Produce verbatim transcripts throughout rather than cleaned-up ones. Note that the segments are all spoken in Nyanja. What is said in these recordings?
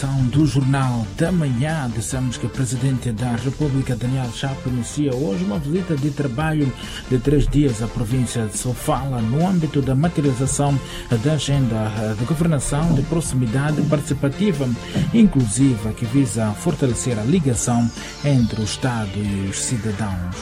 edição do Jornal da Manhã. Dissemos que o Presidente da República, Daniel Chapo, inicia hoje uma visita de trabalho de três dias à província de Sofala no âmbito da materialização da agenda de governação de proximidade participativa inclusiva que visa fortalecer a ligação entre o Estado e os cidadãos.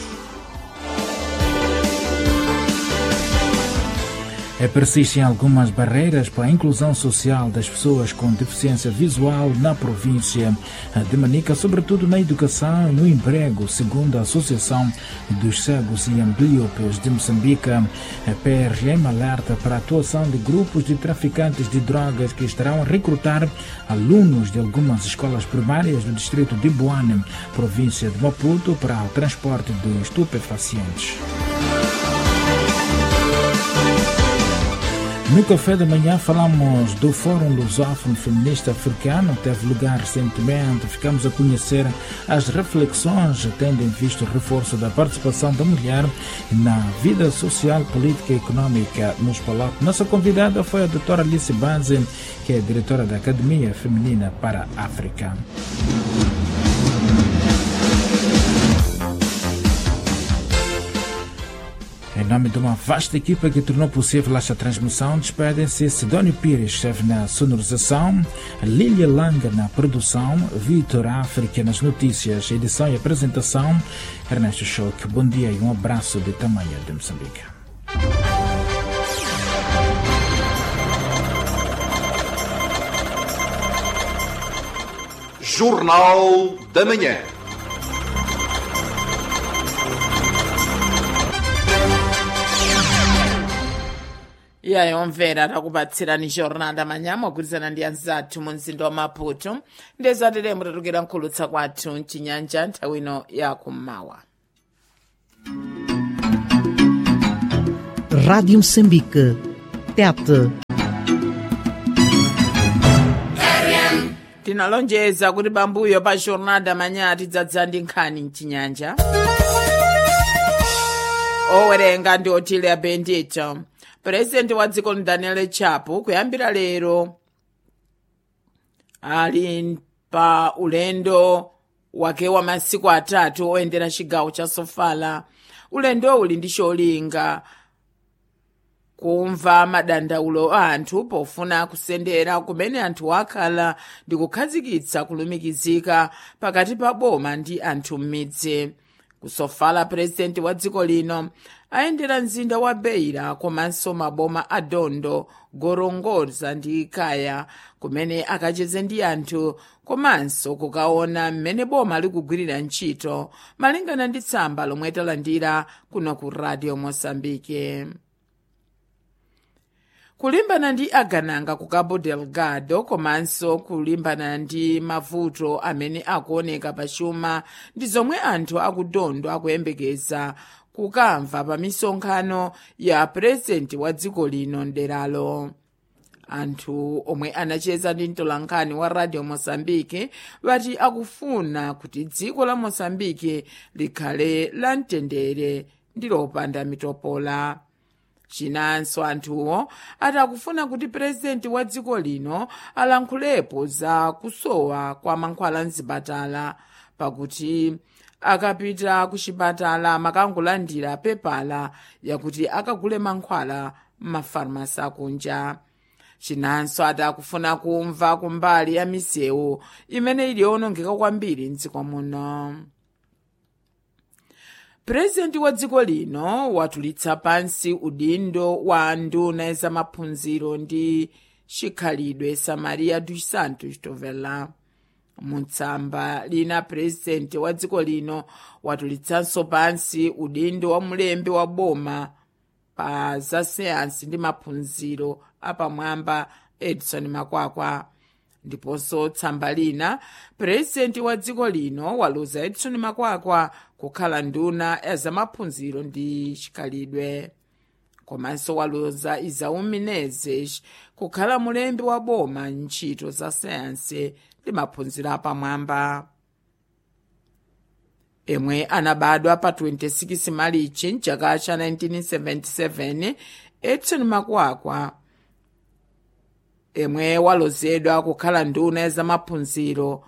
Persistem algumas barreiras para a inclusão social das pessoas com deficiência visual na província de Manica, sobretudo na educação e no emprego, segundo a Associação dos Cegos e Amblíopes de Moçambique. A P R M alerta para a atuação de grupos de traficantes de drogas que estarão a recrutar alunos de algumas escolas primárias do distrito de Boane, província de Maputo, para o transporte de estupefacientes. No café da manhã falamos do Fórum Lusófono Feminista Africano, que teve lugar recentemente. Ficamos a conhecer as reflexões, tendo em vista o reforço da participação da mulher na vida social, política e econômica nos Palopes. Nossa convidada foi a doutora Alice Banzi, que é diretora da Academia Feminina para a África. Em nome de uma vasta equipa que tornou possível esta transmissão, despedem-se Sidónio Pires, chefe na sonorização, Lília Langa na produção, Vitor África nas notícias, edição e apresentação, Ernesto Choque. Bom dia e um abraço de tamanho de Moçambique. Jornal da Manhã. E aí, omvera takubatsirani jornal da manhã mogwirizana ndi anzathu mu mzinda wa Maputo ndezatero tatukira nkhulutsa kwathu mchinyanja nthawi ino yakummawa. Rádio Moçambique, Tete. Tinalonjeza kuti pambuyo pa jornal da manhã tidzadza ndi nkhani mchinyanja. Owerenga ndi Otile Bendito. Presidenti wa dziko Daniel Chapo kuyambira lero ali pa ulendo wake wa masiku atatu oyendera chigawo cha Sofala. Ulendo uli ndi cholinga kumva madandaulo a anthu pofuna kusendera kumene anthu akhala ndi kukhazikitsa kulumikizika pakati pa boma ndi anthu m'midzi. Kusofala presidenti wa dziko lino ayendera mzinda wa Beira komanso maboma a Dondo, Gorongoza ndi Kaya kumene akacheze ndi anthu komanso kukaona mmene boma likugwirira ntchito malingana ndi tsamba lomwe talandira kuno ku Radio Mosambike. Kulimbana ndi agananga ku Cabo Delgado komanso kulimbana ndi mavuto amene akuoneka pa chuma ndi zomwe anthu akudondo akuyembekeza kukamva pa misonkhano ya presidenti wa dziko lino nderalo. Anthu omwe anacheza ndi mtolankhani wa Radio Mosambike vati akufuna kuti dziko la Mosambike likhale la mtendere ndi lopanda mitopola. Chinanso anthuwo atakufuna kuti presidenti wa dziko lino alankhulepo za kusowa kwa mankhwala mzipatala, pakuti akapita ku chipatala makangolandira pepala yakuti akagule mankhwala m'mafarmasi akunja. Chinanso atakufuna kumva kumbali ya misewu imene ili yowonongeka kwambiri mdziko muno. Presidenti wa dziko lino watulitsa pansi udindo wa nduna za maphunziro ndi chikhalidwe Samaria dos Santos Tovela. Mutsamba lina presidenti wa dziko lino watulitsanso pansi udindo wa mulembi wa boma pa za sayansi ndi maphunziro apamwamba Edson Makwakwa. Ndiponso tsamba lina presidenti wa dziko lino waluza Edson Makwakwa kukhala nduna ya zamaphunziro ndi chikhalidwe. Komanso waluza Izau Menezes kukhala mulembi wa boma ntchito za sayansi ndi maphunziro apamwamba. Emwe anabadwa pa twenty-six Marichi mchaka cha nineteen seventy-seven, Edson Makwakwa emwe walozedwa kukhala nduna ya zamaphunziro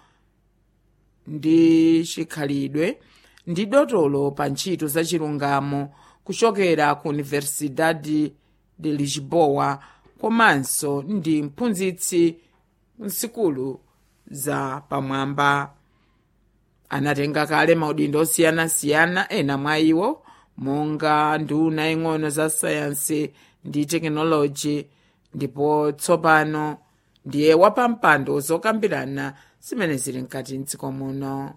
ndi chikhalidwe ndi dotolo pa ntchito za chilungamo kuchokera ku Universidade de Lisboa komanso ndi mphunzitsi msikulu za pamwamba. Anatenga kale maudindo osiyanasiyana, ena mwa iwo monga nduna ing'ono za sayansi ndi tekinoloji, ndipo tsopano ndiye wapampando zokambirana zimene zili mkati mdziko muno.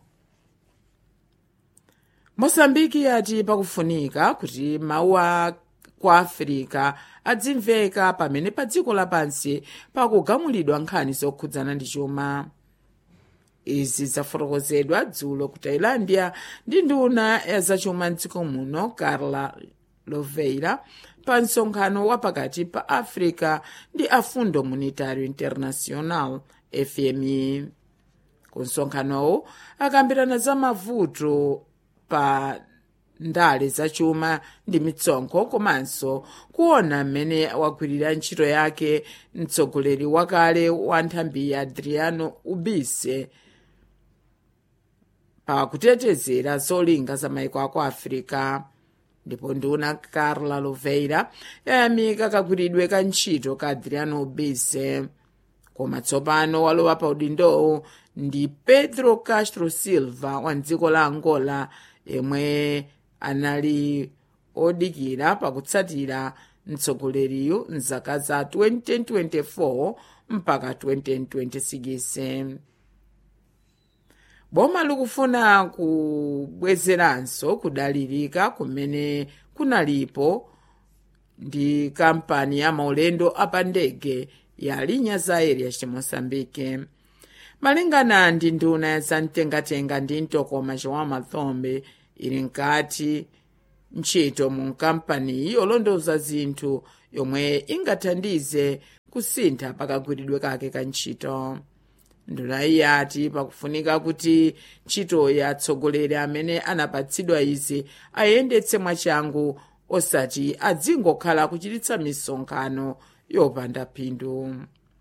Mosambiki yati pakufunika kuti mawu kwa Afrika adzimveka pamene pa dziko lapansi pakugamulidwa nkhani zokhudzana ndi chuma. Izi zafotokozedwa dzulo ku Tailandia ndi nduna ya zachuma mdziko muno Carla Louveira pa msonkhano wa pakati pa Africa ndi a Fundo Monetário Internacional F M I. Ku msonkhanowu akambirana za mavuto pa ndale zachuma ndi mitsonkho komanso kuona mmene wagwirira ntchito yake mtsogoleri wakale wa nthambi Adriano Ubise pa kutetezera zolinga za maiko aku Africa. Ndipo nduna Carla Louveira yayamika kagwiridwe ka ntchito ka Adriano Ubise, koma tsopano walowa pa udindowu ndi Pedro Castro Silva wa dziko la Angola, yemwe anali odikira pakutsatira mtsogoleriyu mzaka za twenty twenty-four mpaka twenty twenty-six. Boma likufuna kubwezeranso kudalirika kumene kunalipo ndi kampani ya maulendo apandege ya Linhas Aéreas de Moçambique. Malingana ndi nduna ya zamtengatenga ndi mtokoma João Mathombe, ili nkati ntchito mu kampani yolondoza zinthu yomwe ingathandize kusintha pakagwiridwe kake ka ntchito. Nduna iyi yati pakufunika kuti ntchito ya atsogoleri amene anapatsidwa izi ayendetse mwachangu osati adzingokhala kuchititsa misonkhano yopanda phindu.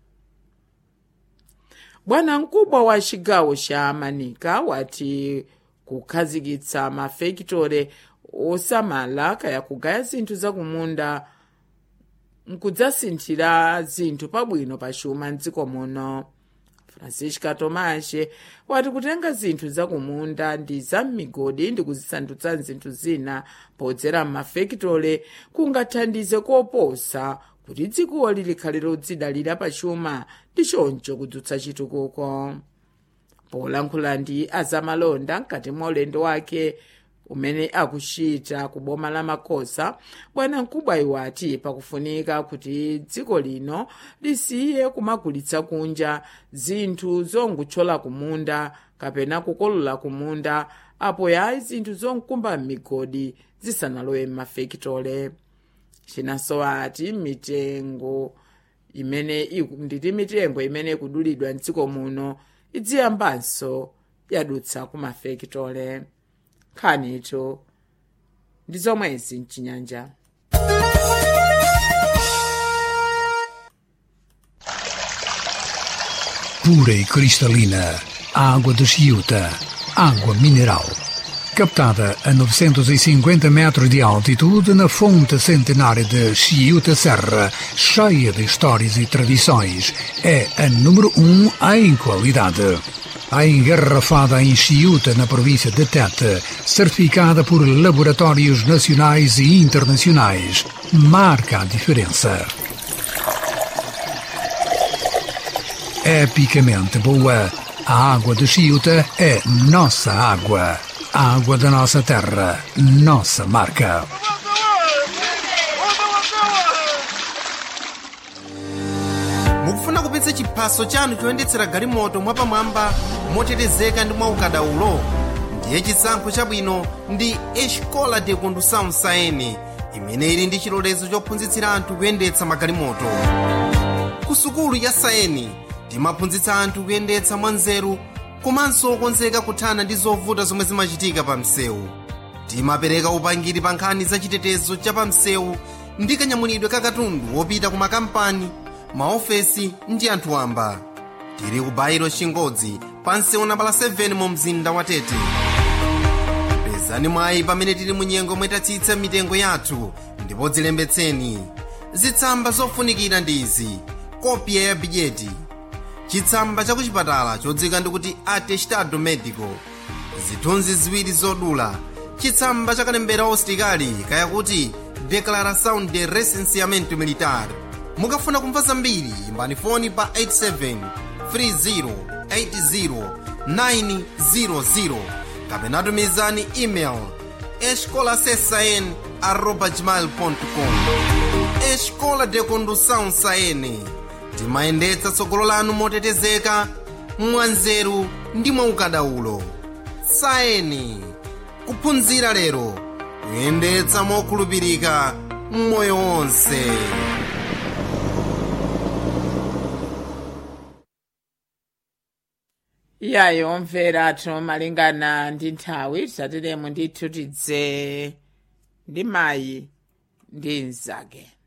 Bwana mkubwa wa chigawo cha Manika wati kukhazikitsa mafekitore osamala kaya kugaya zinthu zakumunda nkudzasinthira zinthu pabwino pa chuma mdziko muno. Francisca Tomashe wati kutenga zinthu zakumunda ndi za m'migodi ndi kuzisandutsa zinthu zina podzera m'mafekitore kungathandize koposa kuti dziko likhale lodzidalira pa chuma ndi choncho kudzutsa chitukuko. Polankhula ndi azamalonda mkati mwa ulendo wake umene akuchita ku boma la Makhosa, bwana mkubwa iwati pakufunika kuti dziko lino lisiye kumagulitsa kunja zinthu zonguchola kumunda kapena kukolola kumunda apo yayi zinthu zonkumba m'migodi zisanalowe m'mafekitole. Chinanso ati mitengo imene nditi mitengo imene kudulidwa mdziko muno idziyambanso yadutsa ku mafekitole. Khanito ndi zomwezi mchinyanja. Pura e cristalina, água de Chiuta, água mineral. Captada a novecentos e cinquenta metros de altitude na fonte centenária de Chiuta Serra, cheia de histórias e tradições, é a número um em qualidade. A engarrafada em Chiuta, na província de Tete, certificada por laboratórios nacionais e internacionais, marca a diferença. Epicamente boa, a água de Chiuta é nossa água. A água da nossa terra, nossa marca. Mukufuna kupitsa chiphaso chanu choyendetsera galimoto mwapamwamba motetezeka ndi mwaukadaulo, ndiye chisankho chabwino ndi Escola de Condução Saene, imene ili ndi chilolezo chophunzitsira anthu kuyendetsa magalimoto. Ku sukulu ya Saene timaphunzitsa anthu kuyendetsa mwanzeru komanso okonzeka kuthana ndi zovuta zomwe zimachitika pa msewu. Timapereka upangiri pa nkhani za chitetezo cha pa msewu ndi kanyamulidwe ka katundu wopita ku makampani, maofesi ndi anthu wamba. Tili ku bairo Chingodzi pansi ona pala seveni mu mzinda wa Tete. Pezani mwayi pamene tili mu nyengo mwetatsitsa mitengo yathu ndipo dzilembetseni. Zitsamba zofunikira ndi izi: kopya ya bijeti, chitsamba cha kuchipatala chodzika ndikuti atestado medico, zithunzi ziwiri zodula, chitsamba cha kalembera usitikali kaya kuti declaração de recenseamento militar. Mukafuna kumva zambiri imbani foni pa eight seven three zero eight zero nine zero zero kapena tumizani email escolasesn arroba gmail ponto com. Escola de Condução Saene, timayendetsa tsogolo lanu motetezeka, mwanzeru ndi mwaukadaulo. Saene, kuphunzira lero, kuyendetsa mokhulupirika mmoyo wonse. Yayo mvera athu malingana ndi nthawi tateremo ndithu tidze ndi mayi ndi mnzake.